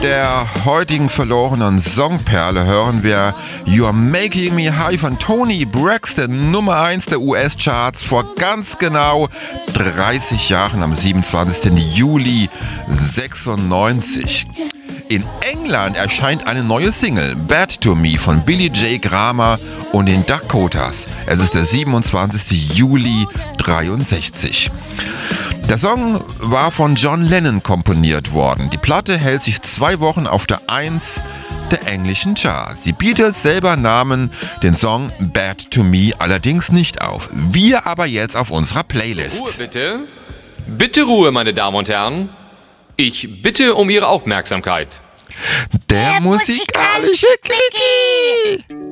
der heutigen verlorenen Songperle hören wir You're Making Me High von Toni Braxton, Nummer 1 der US-Charts vor ganz genau 30 Jahren am 27. Juli 96. In England erscheint eine neue Single, Bad to Me von Billy J. Kramer und den Dakotas. Es ist der 27. Juli 63. Der Song war von John Lennon komponiert worden. Die Platte hält sich 2 Wochen auf der 1 der englischen Charts. Die Beatles selber nahmen den Song Bad to Me allerdings nicht auf. Wir aber jetzt auf unserer Playlist. Ruhe bitte. Bitte Ruhe, meine Damen und Herren. Ich bitte um Ihre Aufmerksamkeit. Der musikalische Quickie!